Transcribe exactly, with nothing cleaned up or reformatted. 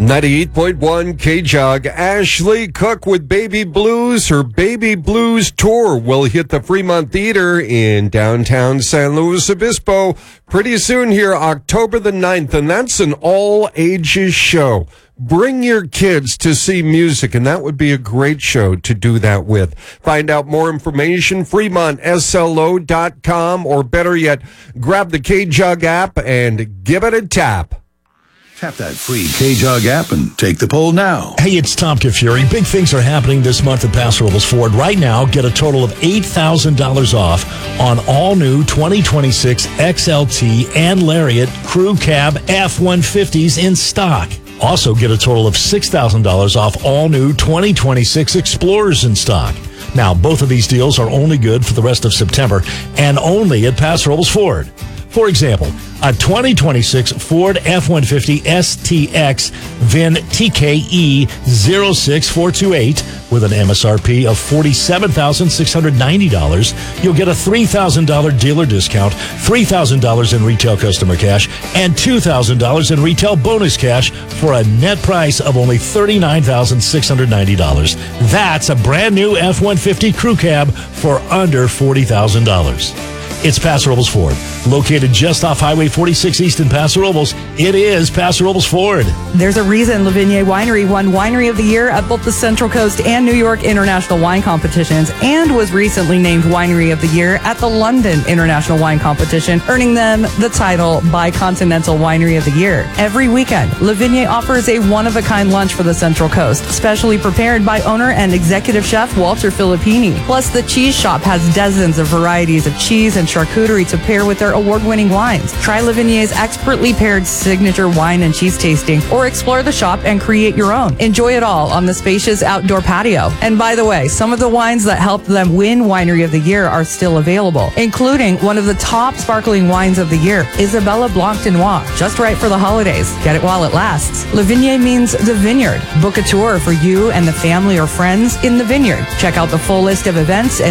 ninety-eight point one K-Jog. Ashley Cook with Baby Blues. Her Baby Blues tour will hit the Fremont Theater in downtown San Luis Obispo pretty soon here, October the ninth, and that's an all-ages show. Bring your kids to see music, and that would be a great show to do that with. Find out more information, Fremont S L O dot com, or better yet, grab the K-Jog app and give it a tap. Tap that free K-Jog app and take the poll now. Hey, it's Tom Kafuri. Big things are happening this month at Paso Robles Ford. Right now, get a total of eight thousand dollars off on all new twenty twenty-six X L T and Lariat Crew Cab F one fifties in stock. Also, get a total of six thousand dollars off all new twenty twenty-six Explorers in stock. Now, both of these deals are only good for the rest of September and only at Paso Robles Ford. For example, a twenty twenty-six Ford F one fifty S T X V I N T K E zero six four two eight with an M S R P of forty-seven thousand six hundred ninety dollars. You'll get a three thousand dollars dealer discount, three thousand dollars in retail customer cash, and two thousand dollars in retail bonus cash for a net price of only thirty-nine thousand six hundred ninety dollars. That's a brand new F one fifty crew cab for under forty thousand dollars. It's Paso Robles Ford, located just off Highway forty-six East in Paso Robles. It is Paso Robles Ford. There's a reason La Vigne Winery won Winery of the Year at both the Central Coast and New York International Wine Competitions, and was recently named Winery of the Year at the London International Wine Competition, earning them the title Bicontinental Winery of the Year. Every weekend, La Vigne offers a one-of-a-kind lunch for the Central Coast, specially prepared by owner and executive chef Walter Filippini. Plus, the cheese shop has dozens of varieties of cheese and charcuterie to pair with their award-winning wines. Try La Vigne's expertly paired signature wine and cheese tasting, or explore the shop and create your own. Enjoy it all on the spacious outdoor patio. And by the way, some of the wines that helped them win Winery of the Year are still available, including one of the top sparkling wines of the year, Isabella Blanc de Noir, just right for the holidays. Get it while it lasts. La Vigne means the vineyard. Book a tour for you and the family or friends in the vineyard. Check out the full list of events and